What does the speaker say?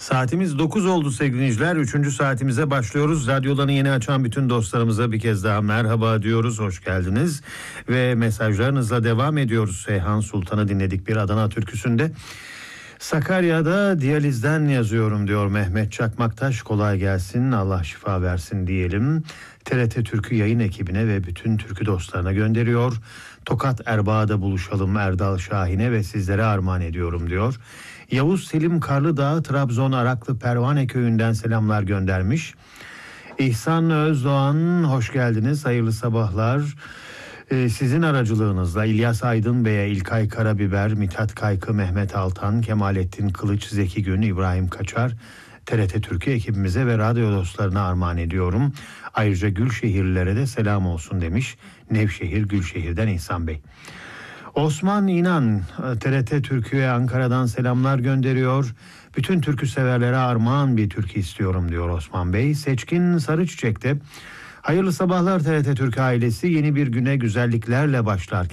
Saatimiz 9 oldu sevgili dinleyiciler. 3. saatimize başlıyoruz. Radyolarını yeni açan bütün dostlarımıza bir kez daha merhaba diyoruz. Hoş geldiniz. Ve mesajlarınızla devam ediyoruz. Seyhan Sultan'ı dinledik bir Adana türküsünde. Sakarya'da diyalizden yazıyorum diyor Mehmet Çakmaktaş. Kolay gelsin, Allah şifa versin diyelim. TRT Türkü yayın ekibine ve bütün türkü dostlarına gönderiyor. Tokat Erbaa'da buluşalım Erdal Şahin'e ve sizlere armağan ediyorum diyor. Yavuz Selim Karlıdağ Trabzon Araklı Pervane köyünden selamlar göndermiş. İhsan Özdoğan hoş geldiniz, hayırlı sabahlar. Sizin aracılığınızla İlyas Aydın Bey'e, İlkay Karabiber, Mithat Kaykı, Mehmet Altan, Kemalettin Kılıç, Zeki Gün, İbrahim Kaçar, TRT Türkiye ekibimize ve radyo dostlarına armağan ediyorum. Ayrıca Gülşehirlilere de selam olsun demiş Nevşehir Gülşehir'den İhsan Bey. Osman İnan TRT Türkiye Ankara'dan selamlar gönderiyor. Bütün türkü severlere armağan bir türkü istiyorum diyor Osman Bey. Seçkin Sarıçiçek'te hayırlı sabahlar TRT Türk ailesi, yeni bir güne güzelliklerle başlar.